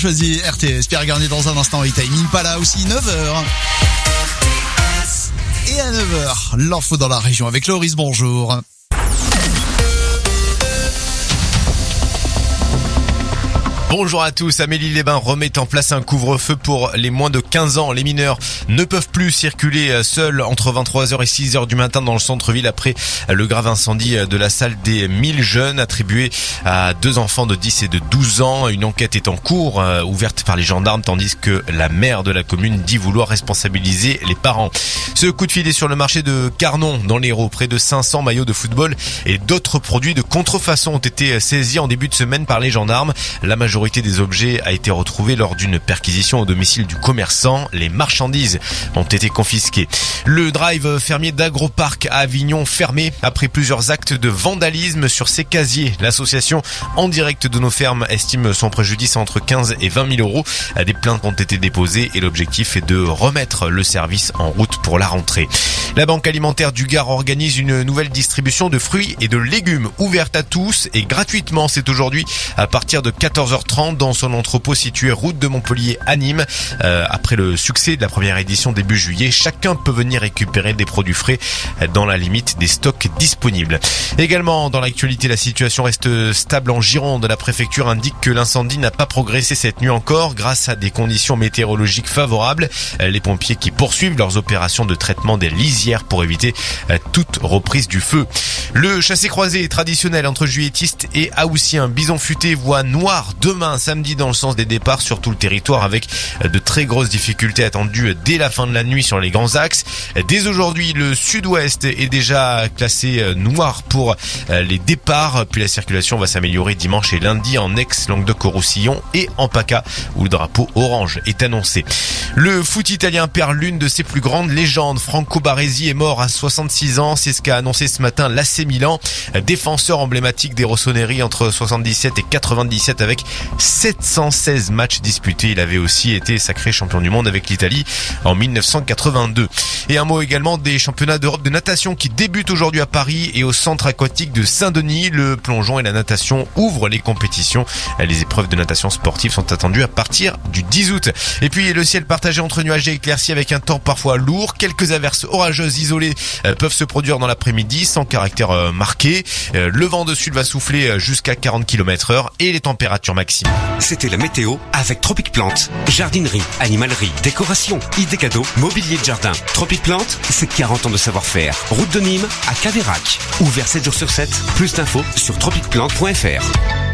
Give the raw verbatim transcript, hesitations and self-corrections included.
Choisis R T S, Pierre Garnier dans un instant, et timing pas là aussi, neuf heures. Et à neuf heures, l'info dans la région avec Loris, bonjour. Bonjour à tous, Amélie-les-Bains remet en place un couvre-feu pour les moins de quinze ans. Les mineurs ne peuvent plus circuler seuls entre vingt-trois heures et six heures du matin dans le centre-ville après le grave incendie de la salle des mille jeunes attribué à deux enfants de dix et de douze ans. Une enquête est en cours, euh, ouverte par les gendarmes, tandis que la maire de la commune dit vouloir responsabiliser les parents. Ce coup de fil est sur le marché de Carnon dans l'Hérault. Près de cinq cents maillots de football et d'autres produits de contrefaçon ont été saisis en début de semaine par les gendarmes. La majorité La majorité des objets a été retrouvée lors d'une perquisition au domicile du commerçant. Les marchandises ont été confisquées. Le drive fermier d'Agroparc à Avignon fermé après plusieurs actes de vandalisme sur ses casiers. L'association En Direct de nos fermes estime son préjudice entre quinze et vingt mille euros. Des plaintes ont été déposées et l'objectif est de remettre le service en route pour la rentrée. La Banque alimentaire du Gard organise une nouvelle distribution de fruits et de légumes ouverte à tous et gratuitement. C'est aujourd'hui à partir de quatorze heures trente dans son entrepôt situé route de Montpellier à Nîmes. Euh, après le succès de la première édition début juillet, chacun peut venir récupérer des produits frais dans la limite des stocks disponibles. Également dans l'actualité, la situation reste stable en Gironde. La préfecture indique que l'incendie n'a pas progressé cette nuit encore grâce à des conditions météorologiques favorables. Les pompiers qui poursuivent leurs opérations de traitement des lisières pour éviter toute reprise du feu. Le chassé-croisé traditionnel entre juilletistes et haussiens. Bison futé voit noir demain samedi dans le sens des départs sur tout le territoire avec de très grosses difficultés attendues dès la fin de la nuit sur les grands axes. Dès aujourd'hui, le sud-ouest est déjà classé noir pour les départs, puis la circulation va s'améliorer dimanche et lundi en Aix-Languedoc-Roussillon et en PACA où le drapeau orange est annoncé. Le foot italien perd l'une de ses plus grandes légendes. Franco Baresi est mort à soixante-six ans, c'est ce qu'a annoncé ce matin l'A C Milan, défenseur emblématique des Rossoneri entre soixante-dix-sept et quatre-vingt-dix-sept avec sept cent seize matchs disputés. Il avait aussi été sacré champion du monde avec l'Italie en mille neuf cent quatre-vingt-deux. Et un mot également des championnats d'Europe de natation qui débutent aujourd'hui à Paris et au centre aquatique de Saint-Denis. Le plongeon et la natation ouvrent les compétitions. Les épreuves de natation sportive sont attendues à partir du dix août. Et puis le ciel partagé entre nuages et éclaircies avec un temps parfois lourd. Quelques averses orageuses isolées peuvent se produire dans l'après-midi sans caractère marqué. Le vent de sud va souffler jusqu'à quarante kilomètres heure et les températures maximales. C'était la météo avec Tropic Plante. Jardinerie, animalerie, décoration, idées cadeaux, mobilier de jardin. Tropic Plante, c'est quarante ans de savoir-faire. Route de Nîmes à Cadérac. Ouvert sept jours sur sept. Plus d'infos sur tropic plante point f r.